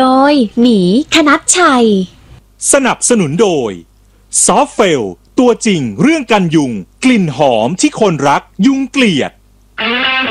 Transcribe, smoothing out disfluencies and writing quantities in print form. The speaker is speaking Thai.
ดยหมีคณัชชัยสนับสนุนโดยซอฟเฟลตัวจริงเรื่องกันยุงกลิ่นหอมที่คนรักยุงเกลียด